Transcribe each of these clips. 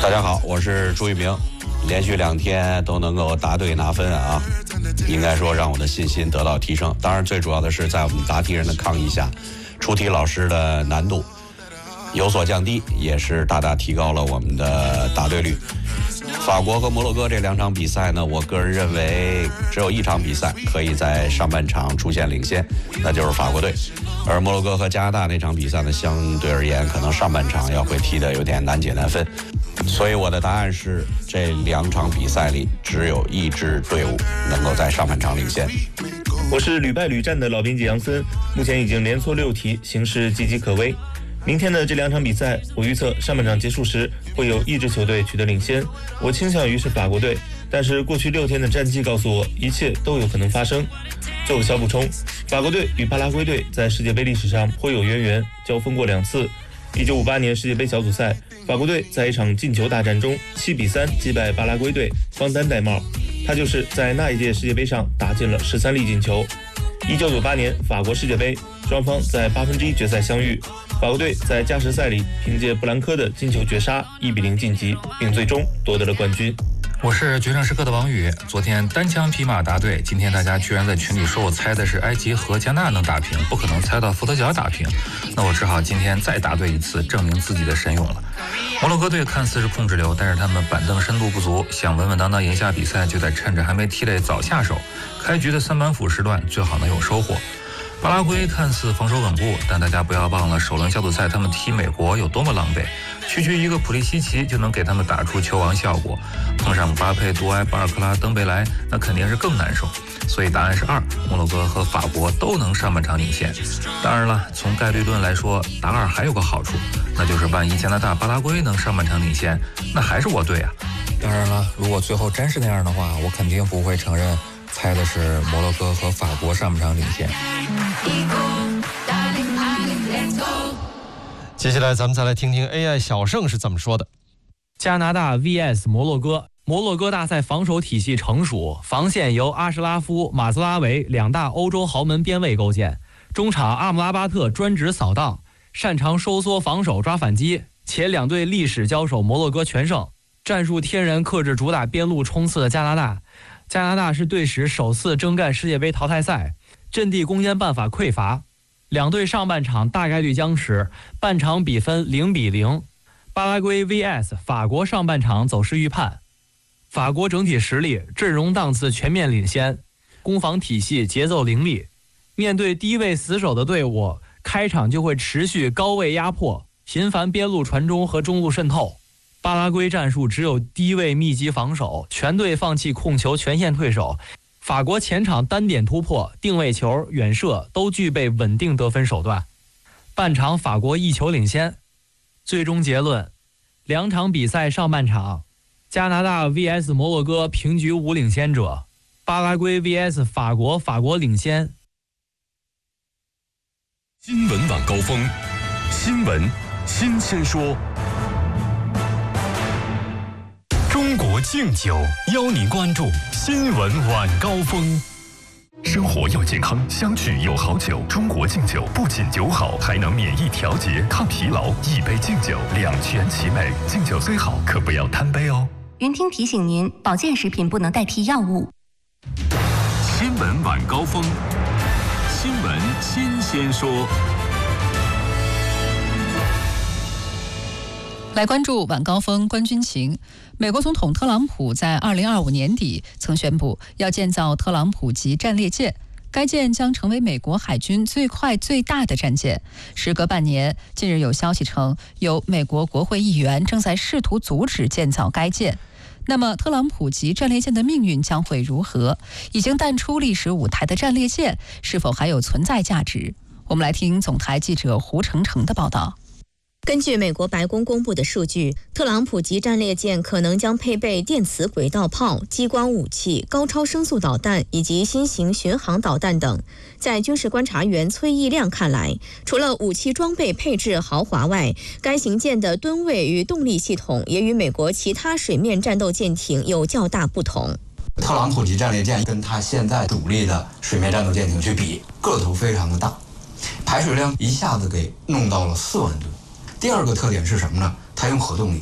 大家好，我是朱一鸣，连续2天都能够答对拿分啊，应该说让我的信心得到提升。当然最主要的是在我们答题人的抗议下，出题老师的难度有所降低，也是大大提高了我们的答对率。法国和摩洛哥这2场比赛呢，我个人认为只有1场比赛可以在上半场出现领先，那就是法国队。而摩洛哥和加拿大那场比赛呢，相对而言可能上半场要会踢得有点难解难分，所以我的答案是这2场比赛里只有1支队伍能够在上半场领先。 我是屡败屡战的老编辑杨森，目前已经连错6题，形势岌岌可危。明天的这2场比赛，我预测上半场结束时会有1支球队取得领先，我倾向于是法国队，但是过去6天的战绩告诉我，一切都有可能发生。做个小补充，法国队与巴拉圭队在世界杯历史上颇有渊源，交锋过2次。1958年世界杯小组赛，法国队在一场进球大战中7比3击败巴拉圭队，方丹戴帽，他就是在那一届世界杯上打进了13粒进球。1998年法国世界杯，双方在1/8决赛相遇，法国队在加时赛里凭借布兰科的金球绝杀1比0晋级，并最终夺得了冠军。 我是决胜时刻的王宇，昨天单枪匹马答对，今天大家居然在群里说我猜的是埃及和加纳能打平，不可能猜到伏特加打平，那我只好今天再答对1次，证明自己的神勇了。摩洛哥队看似是控制流，但是他们板凳深度不足，想稳稳当当赢下比赛，就得趁着还没踢累早下手，开局的3板斧时段最好能有收获。巴拉圭看似防守稳固，但大家不要忘了首轮小组赛他们踢美国有多么狼狈，区一个普利西奇就能给他们打出球王效果，碰上姆巴佩、杜埃、巴尔克拉、登贝莱，那肯定是更难受。所以答案是2，摩洛哥和法国都能上半场领先。当然了，从概率论来说，答2还有个好处，那就是万一加拿大、巴拉圭能上半场领先，那还是我对啊。当然了，如果最后真是那样的话，我肯定不会承认猜的是摩洛哥和法国上半场领先。 接下来咱们再来听听 AI 小盛是怎么说的。 加拿大 vs 摩洛哥，摩洛哥大赛防守体系成熟，防线由阿什拉夫、马兹拉维2大欧洲豪门边卫构建，中场阿姆拉巴特专职扫荡，擅长收缩防守抓反击，且2队历史交手摩洛哥全胜，战术天然克制主打边路冲刺的加拿大。加拿大是队史首次征战世界杯淘汰赛，阵地攻坚办法匮乏，2队上半场大概率僵持，半场比分0比0。巴拉圭 vs 法国上半场走势预判，法国整体实力、阵容档次全面领先，攻防体系节奏凌厉，面对低位死守的队伍，开场就会持续高位压迫，频繁边路传中和中路渗透。巴拉圭战术只有低位密集防守，全队放弃控球，全线退守。法国前场单点突破、定位球、远射都具备稳定得分手段。半场法国1球领先。最终结论：2场比赛上半场，加拿大 vs 摩洛哥平局无领先者，巴拉圭 vs 法国，法国领先。 新闻晚高峰，新闻新鲜说。中国敬酒邀您关注新闻晚高峰。生活要健康，相聚有好酒。中国敬酒不仅酒好，还能免疫调节、抗疲劳。一杯敬酒，两全其美。敬酒虽好，可不要贪杯哦。 云听提醒您，保健食品不能代替药物。 新闻晚高峰，新闻新鲜说。 来关注晚高峰关军情。美国总统特朗普在2025年底曾宣布要建造特朗普级战列舰，该舰将成为美国海军最快最大的战舰。时隔半年，近日有消息称，有美国国会议员正在试图阻止建造该舰。那么，特朗普级战列舰的命运将会如何？已经淡出历史舞台的战列舰是否还有存在价值？我们来听总台记者胡成成的报道。 根据美国白宫公布的数据，特朗普级战列舰可能将配备电磁轨道炮、激光武器、高超声速导弹以及新型巡航导弹等。在军事观察员崔义亮看来，除了武器装备配置豪华外，该型舰的吨位与动力系统也与美国其他水面战斗舰艇有较大不同。 特朗普级战列舰跟它现在主力的水面战斗舰艇去比，个头非常的大，排水量一下子给弄到了4万吨。第二个特点是什么呢？它用核动力，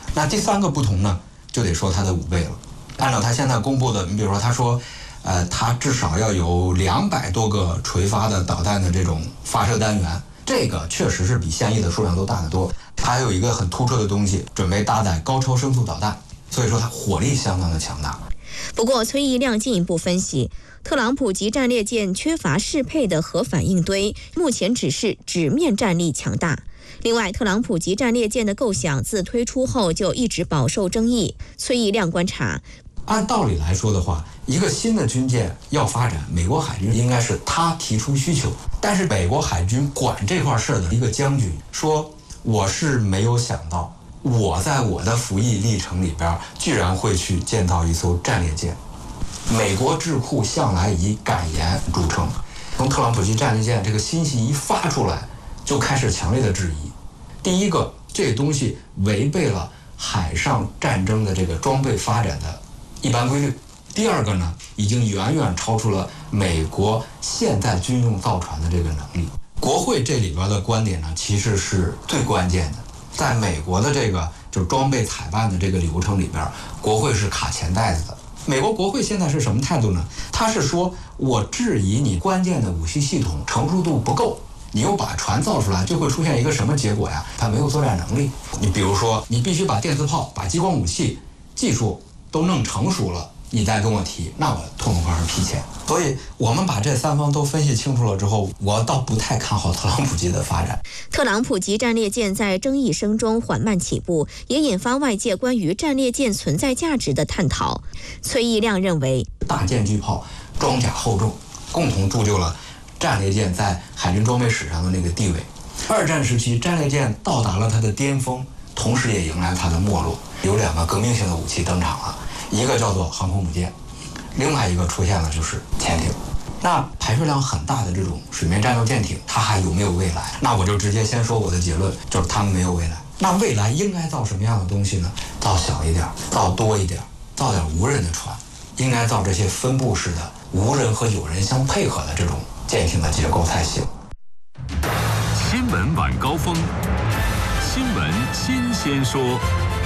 那第3个不同呢，就得说它的5倍了。按照它现在公布的，你比如说他说，它至少要有200多个垂发的导弹的这种发射单元，这个确实是比现役的数量都大得多。它还有一个很突出的东西，准备搭载高超声速导弹，所以说它火力相当的强大。 不过，崔义亮进一步分析，特朗普级战列舰缺乏适配的核反应堆，目前只是纸面战力强大。另外，特朗普级战列舰的构想自推出后就一直饱受争议。崔义亮观察， 按道理来说的话，一个新的军舰要发展，美国海军应该是他提出需求，但是美国海军管这块事的一个将军说，我是没有想到我在我的服役历程里边居然会去建造一艘战列舰。美国智库向来以敢言著称，从特朗普级战列舰这个信息一发出来，就开始强烈的质疑。第一个，这东西违背了海上战争的这个装备发展的一般规律。第二个呢，已经远远超出了美国现在军用造船的这个能力。国会这里边的观点呢，其实是最关键的。在美国的这个就是装备采办的这个流程里边，国会是卡钱袋子的。美国国会现在是什么态度呢？他是说，我质疑你关键的武器系统成熟度不够，你又把船造出来，就会出现一个什么结果呀？它没有作战能力。你比如说，你必须把电磁炮、把激光武器技术都弄成熟了，你再跟我提，那我痛痛快快批钱。所以我们把这3方都分析清楚了之后，我倒不太看好特朗普级的发展。 特朗普级战列舰在争议声中缓慢起步，也引发外界关于战列舰存在价值的探讨。崔义亮认为， 大舰巨炮、装甲厚重，共同铸就了战列舰在海军装备史上的那个地位。2战时期，战列舰到达了它的巅峰，同时也迎来它的没落。有2个革命性的武器登场了，一个叫做航空母舰，另外一个出现了就是潜艇。那排水量很大的这种水面战斗舰艇，它还有没有未来？那我就直接先说我的结论，就是它们没有未来。那未来应该造什么样的东西呢？造小一点，造多一点，造点无人的船，应该造这些分布式的无人和有人相配合的这种舰艇的结构才行。 新闻晚高峰，新闻新鲜说。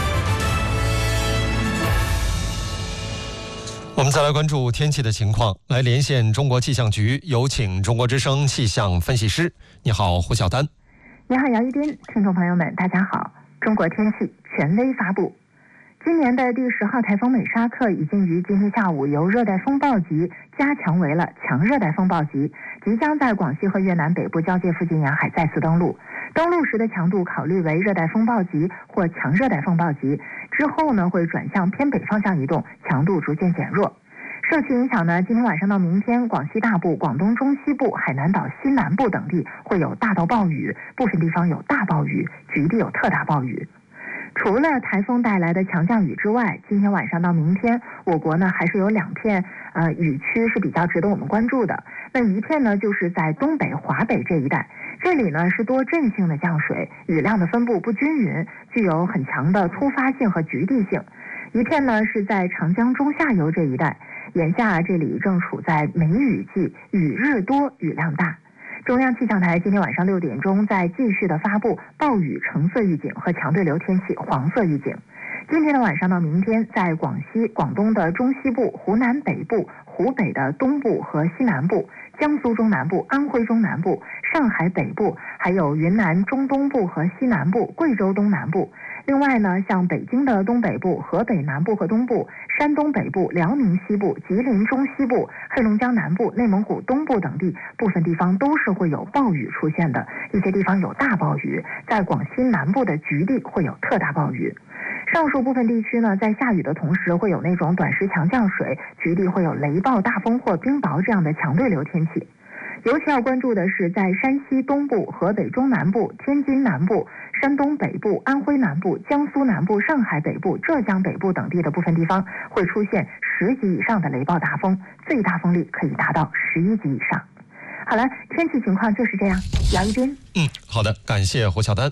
我们再来关注天气的情况，来连线中国气象局，有请中国之声气象分析师。你好，胡晓丹。 你好，姚一斌。听众朋友们，大家好。中国天气权威发布，今年的第10号台风美沙克已经于今天下午由热带风暴级加强为了强热带风暴级，即将在广西和越南北部交界附近沿海再次登陆。登陆时的强度考虑为热带风暴级或强热带风暴级，之后呢会转向偏北方向移动，强度逐渐减弱。受其影响呢，今天晚上到明天，广西大部、广东中西部、海南岛西南部等地会有大到暴雨，部分地方有大暴雨，局地有特大暴雨。除了台风带来的强降雨之外，今天晚上到明天，我国呢还是有2片雨区是比较值得我们关注的。那一片呢就是在东北、华北这一带，这里呢是多阵性的降水，雨量的分布不均匀，具有很强的突发性和局地性。一片呢是在长江中下游这一带，眼下这里正处在梅雨季，雨日多，雨量大。中央气象台今天晚上6点钟在继续的发布暴雨橙色预警和强对流天气黄色预警。今天的晚上到明天，在广西、广东的中西部、湖南北部、湖北的东部和西南部、江苏中南部、安徽中南部、上海北部，还有云南中东部和西南部、贵州东南部。另外呢，像北京的东北部、河北南部和东部、山东北部、辽宁西部、吉林中西部、黑龙江南部、内蒙古东部等地，部分地方都是会有暴雨出现的，一些地方有大暴雨，在广西南部的局地会有特大暴雨。上述部分地区呢，在下雨的同时会有那种短时强降水，局地会有雷暴、大风或冰雹这样的强对流天气。尤其要关注的是，在山西东部、河北中南部、天津南部、山东北部、安徽南部、江苏南部、上海北部、浙江北部等地的部分地方会出现10级以上的雷暴大风，最大风力可以达到11级以上。好了，天气情况就是这样。姚一斌。 好的，感谢胡晓丹。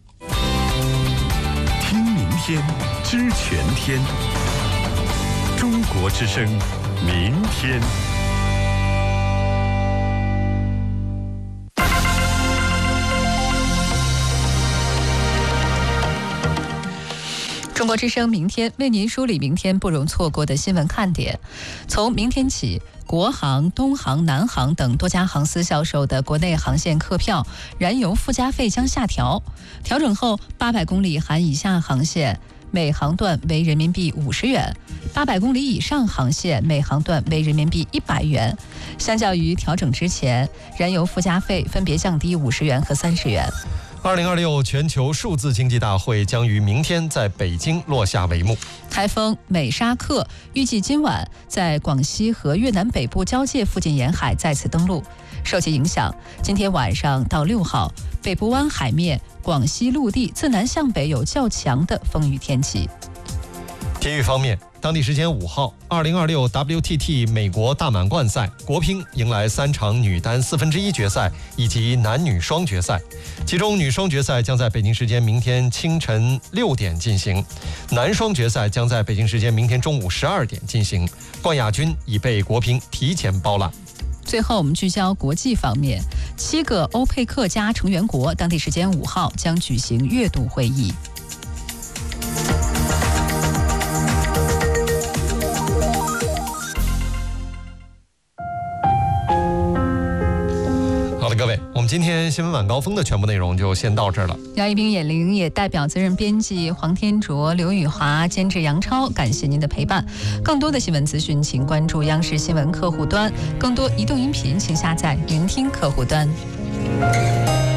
听明天，知全天。中国之声，明天。 中国之声明天为您梳理明天不容错过的新闻看点。从明天起，国航、东航、南航等多家航司销售的国内航线客票燃油附加费将下调。调整后，800公里含以下航线每航段为人民币50元，800公里以上航线每航段为人民币100元。相较于调整之前，燃油附加费分别降低50元和30元。 2026全球数字经济大会将于明天在北京落下帷幕。 台风美沙克预计今晚在广西和越南北部交界附近沿海再次登陆。受其影响，今天晚上到6号，北部湾海面、广西陆地自南向北有较强的风雨天气。 体育方面，当地时间5号，2026 WTT 美国大满贯赛，国乒迎来3场女单1/4决赛以及男女双决赛。其中女双决赛将在北京时间明天清晨6点进行，男双决赛将在北京时间明天中午12点进行。冠亚军已被国乒提前包揽。 最后，我们聚焦国际方面，7个欧佩克加成员国当地时间5号将举行月度会议。 好的，各位，我们今天新闻晚高峰的全部内容就先到这儿了。 姚一冰、眼玲也代表责任编辑黄天卓、刘宇华，监制杨超，感谢您的陪伴。更多的新闻资讯，请关注央视新闻客户端；更多移动音频，请下载聆听客户端。